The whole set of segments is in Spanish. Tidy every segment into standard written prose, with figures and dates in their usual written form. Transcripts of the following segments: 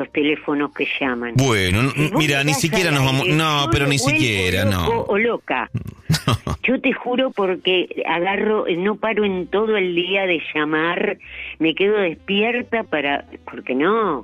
los teléfonos que llaman. Bueno, Si vos mira, ni estás siquiera al nos vamos... aire, No, yo pero me ni vuelvo siquiera, loco no. o loca. Yo te juro, porque agarro, no paro en todo el día de llamar, me quedo despierta porque no,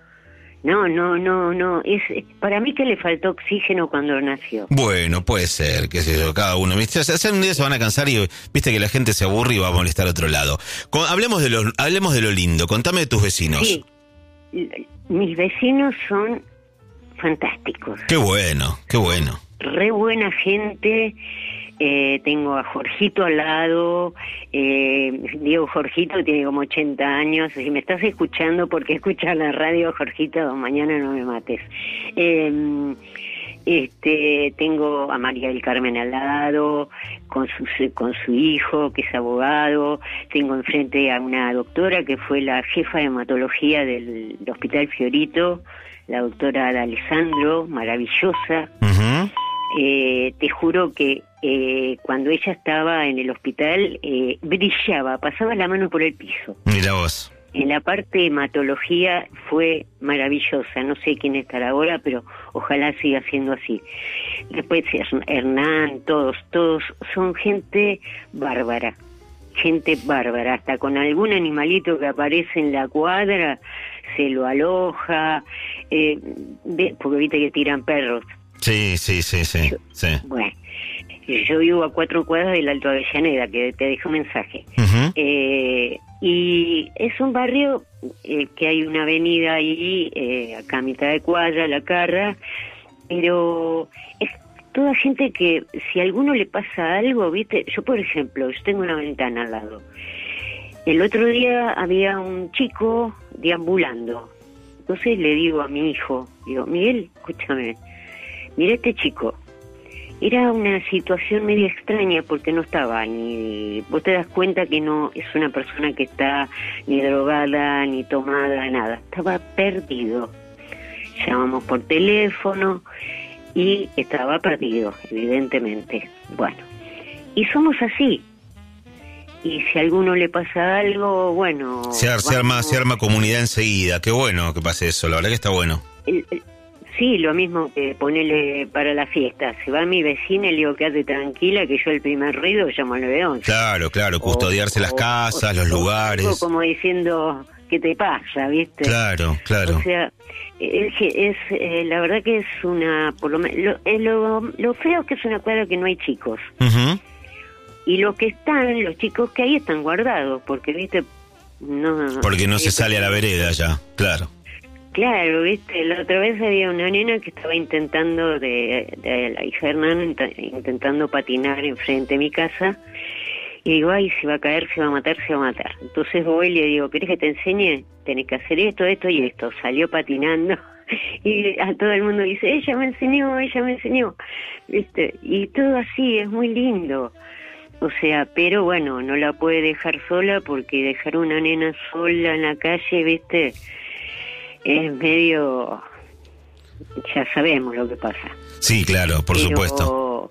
para mí que le faltó oxígeno cuando nació. Bueno, puede ser, qué sé yo, cada uno, ¿viste? O sea, un día se van a cansar y viste que la gente se aburre y va a molestar a otro lado. Hablemos de lo lindo, contame de tus vecinos. Sí, mis vecinos son fantásticos. Qué bueno, qué bueno. Re buena gente. Tengo a Jorgito al lado, Diego Jorgito, que tiene como 80 años. Si me estás escuchando, porque escuchas la radio, Jorgito, mañana no me mates. Tengo a María del Carmen al lado, con su hijo, que es abogado. Tengo enfrente a una doctora que fue la jefa de hematología del Hospital Fiorito, la doctora Alessandro, maravillosa. Uh-huh. Te juro que cuando ella estaba en el hospital brillaba, pasaba la mano por el piso. Mira vos. En la parte de hematología fue maravillosa. No sé quién estará ahora, pero ojalá siga siendo así. Después Hernán, todos son gente bárbara, hasta con algún animalito que aparece en la cuadra se lo aloja, porque viste que tiran perros. Sí. Bueno, yo vivo a 4 cuadras del Alto Avellaneda, que te dejo un mensaje. Uh-huh. Y es un barrio que hay una avenida ahí, acá a mitad de cuadra, La Carra, pero es toda gente que si a alguno le pasa algo, ¿viste? Yo, por ejemplo, yo tengo una ventana al lado. El otro día había un chico deambulando. Entonces le digo a mi hijo, Miguel, escúchame, mira este chico. Era una situación medio extraña porque no estaba ni... Vos te das cuenta que no es una persona que está ni drogada, ni tomada, nada. Estaba perdido. Llamamos por teléfono y estaba perdido, evidentemente. Bueno, y somos así. Y si a alguno le pasa algo, bueno... Se arma comunidad enseguida. Qué bueno que pase eso, la verdad que está bueno. Sí, lo mismo que ponerle para la fiesta. Se va mi vecina y le digo, quédate tranquila, que yo el primer ruido llamo al 911. Claro, custodiarse las casas, los lugares. Como diciendo, ¿qué te pasa, viste? Claro. O sea, la verdad que es una... por lo feo es que es una cuadra que no hay chicos. Uh-huh. Y los chicos que hay están guardados, porque, viste, no... Porque no se sale a la vereda ya, claro. Claro, viste, la otra vez había una nena que estaba intentando, de la hija Hernán, intentando patinar enfrente de mi casa, y digo, ay, se va a caer, se va a matar. Entonces voy y le digo, ¿querés que te enseñe? Tenés que hacer esto y esto. Salió patinando, y a todo el mundo dice, ella me enseñó, viste, y todo así, es muy lindo. O sea, pero bueno, no la puede dejar sola, porque dejar una nena sola en la calle, viste, es medio... ya sabemos lo que pasa. Sí, claro, por supuesto.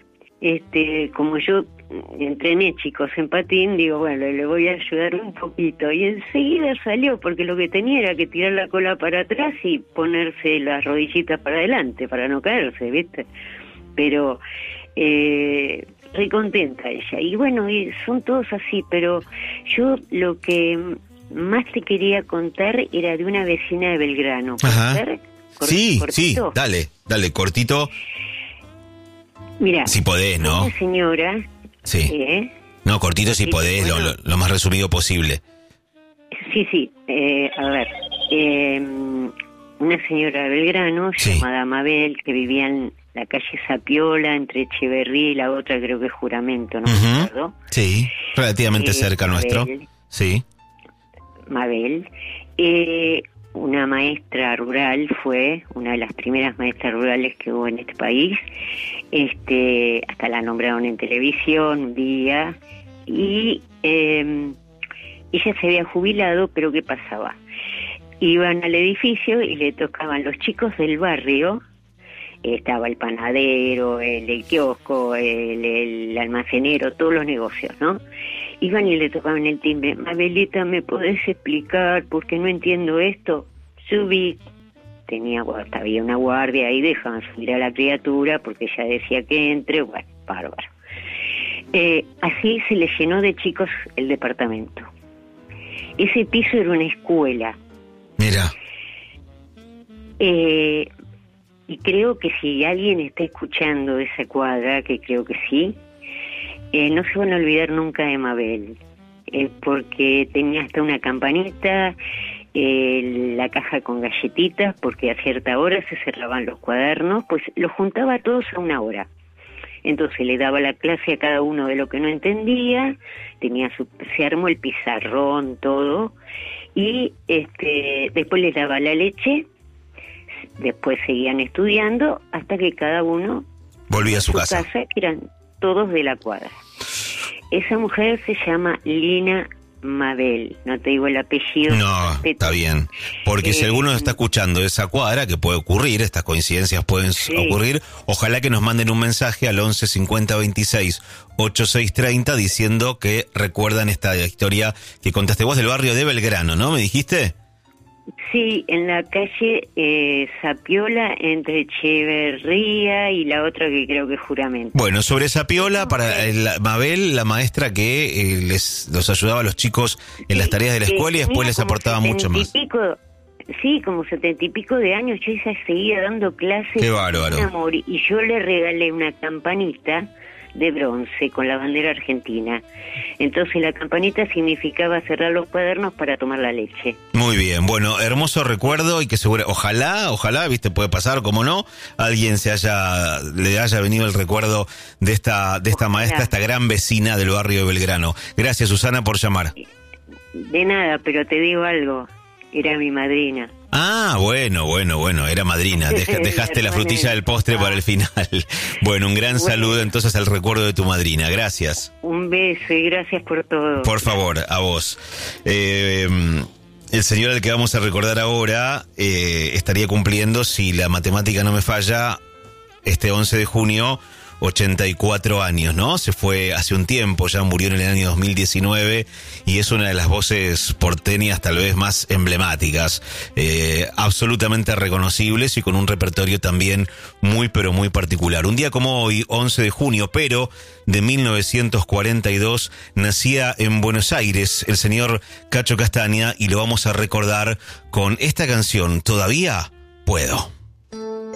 Como yo entrené chicos en patín, digo, bueno, le voy a ayudar un poquito. Y enseguida salió, porque lo que tenía era que tirar la cola para atrás y ponerse las rodillitas para adelante, para no caerse, ¿viste? Pero... re contenta ella. Y bueno, son todos así, pero yo lo que más te quería contar era de una vecina de Belgrano. Ajá. Sí, dale, cortito. Mira, si podés, ¿no? Una señora... Sí. No, cortito si podés, bueno, lo más resumido posible. Sí. A ver, una señora de Belgrano, llamada Mabel, que vivía en la calle Sapiola, entre Echeverría y la otra, creo que es Juramento, ¿no? Uh-huh. Me acuerdo. Sí, relativamente cerca Mabel, nuestro. Sí. Mabel, una maestra rural, fue una de las primeras maestras rurales que hubo en este país. Hasta la nombraron en televisión un día, y ella se había jubilado, pero ¿qué pasaba? Iban al edificio y le tocaban los chicos del barrio. Estaba el panadero, el kiosco, el almacenero, todos los negocios, ¿no? Iban y le tocaban el timbre. Mabelita, ¿me podés explicar por qué no entiendo esto? Subí, había una guardia ahí, dejaban subir a la criatura porque ella decía que entre, bueno, bárbaro. Así se le llenó de chicos el departamento. Ese piso era una escuela. Mira. Y creo que si alguien está escuchando esa cuadra, que creo que sí, no se van a olvidar nunca de Mabel, porque tenía hasta una campanita, la caja con galletitas, porque a cierta hora se cerraban los cuadernos, pues los juntaba todos a una hora. Entonces le daba la clase a cada uno de lo que no entendía, se armó el pizarrón, todo, y después les daba la leche, después seguían estudiando hasta que cada uno volvía a su casa, que eran todos de la cuadra. Esa mujer se llama Lina Mabel, no te digo el apellido. No, está bien, porque si alguno está escuchando esa cuadra, que puede ocurrir, estas coincidencias pueden ocurrir, ojalá que nos manden un mensaje al 11 50 26 86 30 diciendo que recuerdan esta historia que contaste vos del barrio de Belgrano, ¿no? ¿Me dijiste? Sí, en la calle Zapiola, entre Echeverría y la otra que creo que es Juramento. Bueno, sobre Zapiola, para Mabel, la maestra que los ayudaba a los chicos en las tareas de la escuela y después les aportaba mucho más. Como 70 y pico de años, yo ella seguía dando clases. Qué bárbaro. Y yo le regalé una campanita de bronce con la bandera argentina. Entonces la campanita significaba cerrar los cuadernos para tomar la leche. Muy bien, bueno, hermoso recuerdo y que seguro, ojalá, viste, puede pasar, como no, alguien le haya venido el recuerdo de esta maestra, esta gran vecina del barrio de Belgrano. Gracias, Susana, por llamar. De nada, pero te digo algo, era mi madrina. Ah, bueno, era madrina. Dejaste la frutilla del postre para el final. Bueno, un gran saludo entonces al recuerdo de tu madrina. Gracias. Un beso y gracias por todo. Por favor, a vos. El señor al que vamos a recordar ahora estaría cumpliendo, si la matemática no me falla, este 11 de junio, 84 años, ¿no? Se fue hace un tiempo, ya murió en el año 2019 y es una de las voces porteñas tal vez más emblemáticas, absolutamente reconocibles y con un repertorio también muy pero muy particular. Un día como hoy, 11 de junio, pero de 1942, nacía en Buenos Aires el señor Cacho Castaña y lo vamos a recordar con esta canción, Todavía Puedo.